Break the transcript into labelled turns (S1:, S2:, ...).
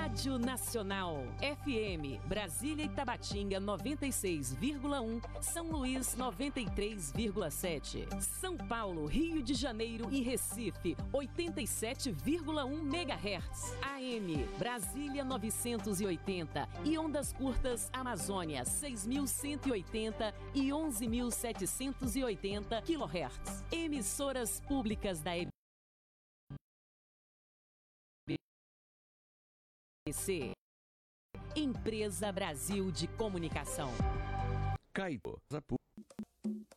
S1: Rádio Nacional, FM, Brasília e Tabatinga 96,1, São Luís 93,7, São Paulo, Rio de Janeiro e Recife 87,1 MHz, AM, Brasília 980 e ondas curtas Amazônia 6.180 e 11.780 kHz. Emissoras públicas da EBC, Empresa Brasil de Comunicação.
S2: Caibo.